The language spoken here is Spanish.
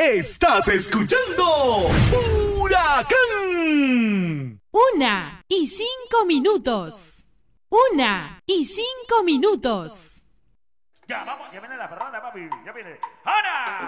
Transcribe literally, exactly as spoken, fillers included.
Estás escuchando Huracán. Una y cinco minutos. Una y cinco minutos. Ya, vamos, ya viene la ferrada, papi. Ya viene. ¡Ahora!